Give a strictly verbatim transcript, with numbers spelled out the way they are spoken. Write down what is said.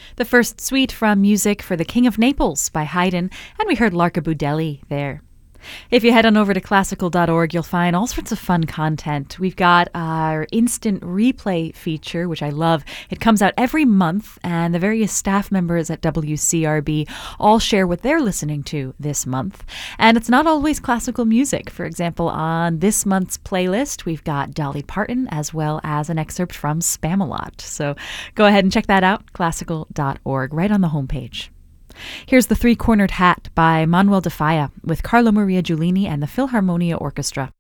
The first suite from Music for the King of Naples by Haydn, and we heard L'Archibudelli there. If you head on over to classical dot org, you'll find all sorts of fun content. We've got our instant replay feature, which I love. It comes out every month, and the various staff members at W C R B all share what they're listening to this month. And it's not always classical music. For example, on this month's playlist, we've got Dolly Parton as well as an excerpt from Spamalot. So go ahead and check that out, classical dot org, right on the homepage. Here's The Three-Cornered Hat by Manuel de Falla with Carlo Maria Giulini and the Philharmonia Orchestra.